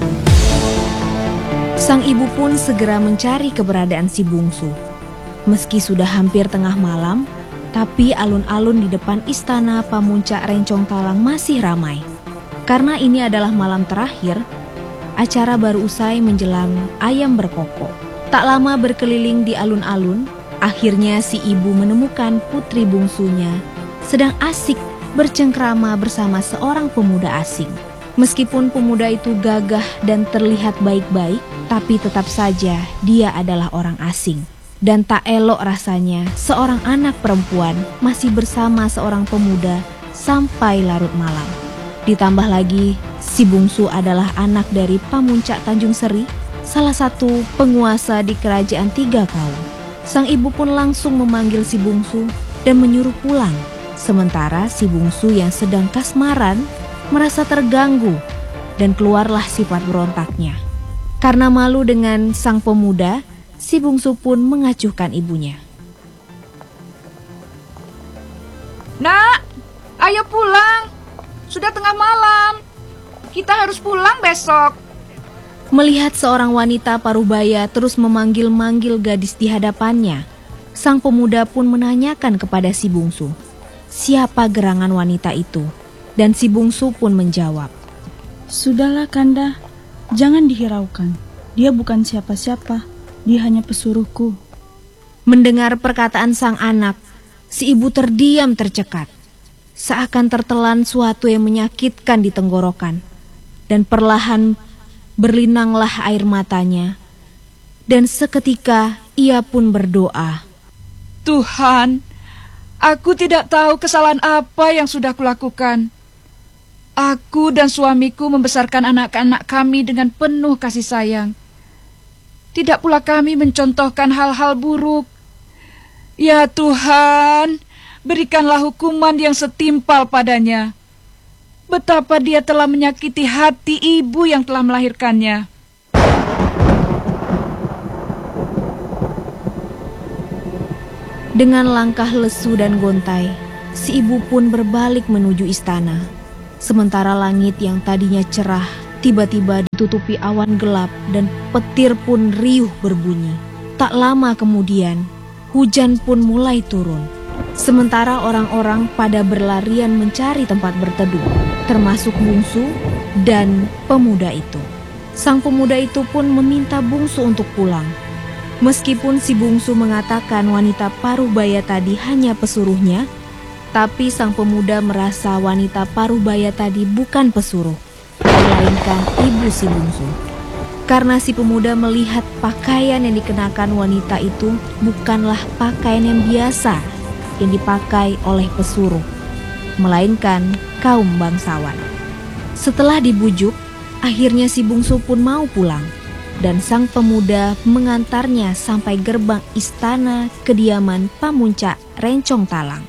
Sang ibu pun segera mencari keberadaan si bungsu. Meski sudah hampir tengah malam, tapi alun-alun di depan istana Pamuncak Rencong Talang masih ramai. Karena ini adalah malam terakhir, acara baru usai menjelang ayam berkokok. Tak lama berkeliling di alun-alun, akhirnya si ibu menemukan putri bungsunya sedang asik bercengkrama bersama seorang pemuda asing. Meskipun pemuda itu gagah dan terlihat baik-baik, tapi tetap saja dia adalah orang asing. Dan tak elok rasanya seorang anak perempuan masih bersama seorang pemuda sampai larut malam. Ditambah lagi, si bungsu adalah anak dari Pamuncak Tanjung Seri, salah satu penguasa di kerajaan 3 Kaum. Sang ibu pun langsung memanggil si bungsu dan menyuruh pulang. Sementara si bungsu yang sedang kasmaran merasa terganggu dan keluarlah sifat berontaknya. Karena malu dengan sang pemuda, si bungsu pun mengacuhkan ibunya. Nak, ayo pulang. Sudah tengah malam. Kita harus pulang besok. Melihat seorang wanita parubaya terus memanggil-manggil gadis di hadapannya, sang pemuda pun menanyakan kepada si bungsu, siapa gerangan wanita itu? Dan si bungsu pun menjawab, "Sudahlah Kanda, jangan dihiraukan. Dia bukan siapa-siapa, dia hanya pesuruhku." Mendengar perkataan sang anak, si ibu terdiam tercekat, seakan tertelan suatu yang menyakitkan di tenggorokan. Dan perlahan berlinanglah air matanya, dan seketika ia pun berdoa, Tuhan, aku tidak tahu kesalahan apa yang sudah kulakukan. Aku dan suamiku membesarkan anak-anak kami dengan penuh kasih sayang. Tidak pula kami mencontohkan hal-hal buruk. Ya Tuhan, berikanlah hukuman yang setimpal padanya. Betapa dia telah menyakiti hati ibu yang telah melahirkannya. Dengan langkah lesu dan gontai, si ibu pun berbalik menuju istana. Sementara langit yang tadinya cerah tiba-tiba ditutupi awan gelap dan petir pun riuh berbunyi. Tak lama kemudian, hujan pun mulai turun. Sementara orang-orang pada berlarian mencari tempat berteduh, termasuk bungsu dan pemuda itu. Sang pemuda itu pun meminta bungsu untuk pulang. Meskipun si bungsu mengatakan wanita parubaya tadi hanya pesuruhnya, tapi sang pemuda merasa wanita parubaya tadi bukan pesuruh, melainkan ibu si bungsu. Karena si pemuda melihat pakaian yang dikenakan wanita itu bukanlah pakaian yang biasa yang dipakai oleh pesuruh, melainkan kaum bangsawan. Setelah dibujuk, akhirnya si bungsu pun mau pulang, dan sang pemuda mengantarnya sampai gerbang istana kediaman Pamuncak Rencong Talang.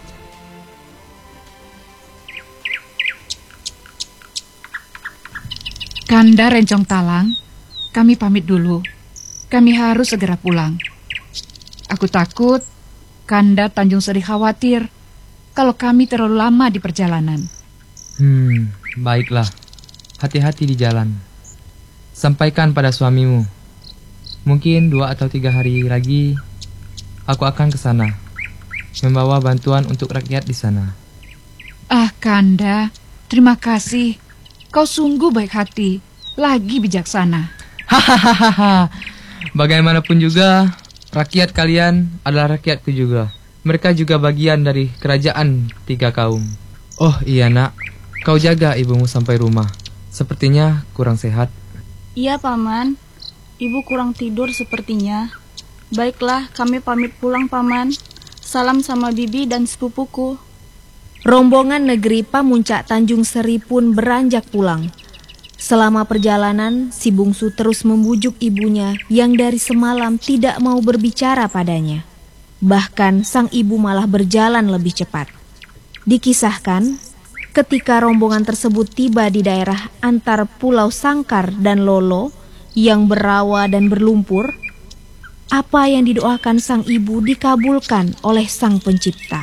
Kanda Rencong Talang, kami pamit dulu. Kami harus segera pulang. Aku takut Kanda Tanjung Seri khawatir kalau kami terlalu lama di perjalanan. Baiklah. Hati-hati di jalan. Sampaikan pada suamimu. Mungkin 2 atau 3 hari lagi aku akan ke sana, membawa bantuan untuk rakyat di sana. Ah, Kanda, terima kasih. Kau sungguh baik hati, lagi bijaksana. Hahaha. Bagaimanapun juga, rakyat kalian adalah rakyatku juga. Mereka juga bagian dari kerajaan 3 kaum. Oh iya nak, kau jaga ibumu sampai rumah. Sepertinya kurang sehat. "Iya Paman, ibu kurang tidur sepertinya." "Baiklah, kami pamit pulang Paman. Salam sama bibi dan sepupuku." Rombongan negeri Pamuncak Tanjung Seri pun beranjak pulang. Selama perjalanan, si bungsu terus membujuk ibunya yang dari semalam tidak mau berbicara padanya. Bahkan sang ibu malah berjalan lebih cepat. Dikisahkan, ketika rombongan tersebut tiba di daerah antar Pulau Sangkar dan Lolo yang berawa dan berlumpur, apa yang didoakan sang ibu dikabulkan oleh Sang Pencipta.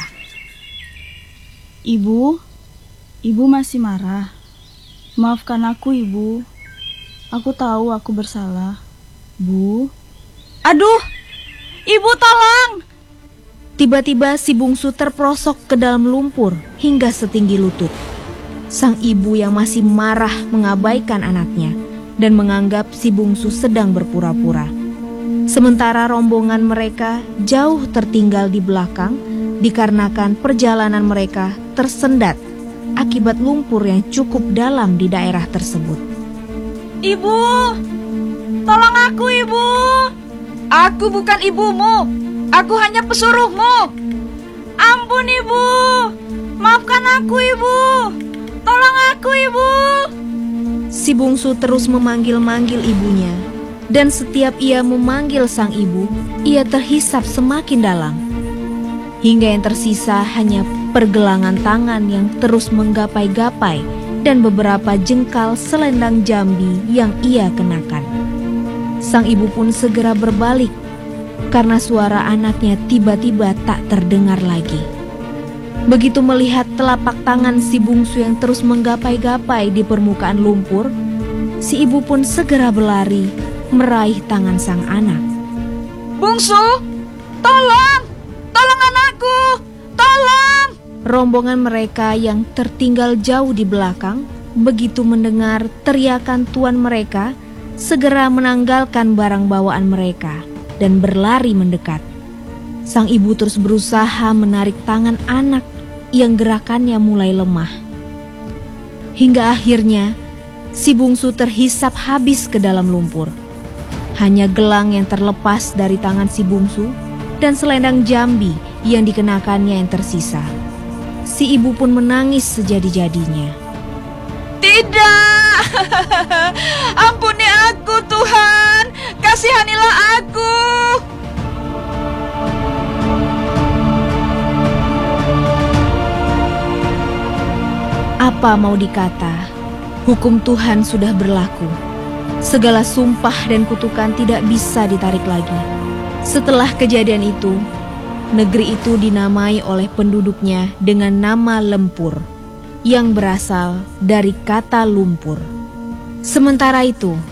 Ibu masih marah. Maafkan aku, Ibu. Aku tahu aku bersalah. Bu. Aduh, Ibu tolong! Tiba-tiba si bungsu terprosok ke dalam lumpur hingga setinggi lutut. Sang ibu yang masih marah mengabaikan anaknya dan menganggap si bungsu sedang berpura-pura. Sementara rombongan mereka jauh tertinggal di belakang dikarenakan perjalanan mereka tersendat akibat lumpur yang cukup dalam di daerah tersebut. Ibu, tolong aku, Ibu. Aku bukan ibumu. Aku hanya pesuruhmu. Ampun, Ibu. Maafkan aku, Ibu. Tolong aku, Ibu. Si bungsu terus memanggil-manggil ibunya, dan setiap ia memanggil sang ibu, ia terhisap semakin dalam. Hingga yang tersisa hanya pergelangan tangan yang terus menggapai-gapai dan beberapa jengkal selendang jambi yang ia kenakan. Sang ibu pun segera berbalik karena suara anaknya tiba-tiba tak terdengar lagi. Begitu melihat telapak tangan si bungsu yang terus menggapai-gapai di permukaan lumpur, si ibu pun segera berlari meraih tangan sang anak. Bungsu, tolong! Tolong anakku! Tolong! Rombongan mereka yang tertinggal jauh di belakang, begitu mendengar teriakan tuan mereka, segera menanggalkan barang bawaan mereka dan berlari mendekat. Sang ibu terus berusaha menarik tangan anak yang gerakannya mulai lemah. Hingga akhirnya si bungsu terhisap habis ke dalam lumpur. Hanya gelang yang terlepas dari tangan si bungsu dan selendang jambi yang dikenakannya yang tersisa. Si ibu pun menangis sejadi-jadinya. Tidak! Ampuni aku, Tuhan! Kasihanilah aku! Apa mau dikata, hukum Tuhan sudah berlaku. Segala sumpah dan kutukan tidak bisa ditarik lagi. Setelah kejadian itu, negeri itu dinamai oleh penduduknya dengan nama Lempur, yang berasal dari kata lumpur. Sementara itu,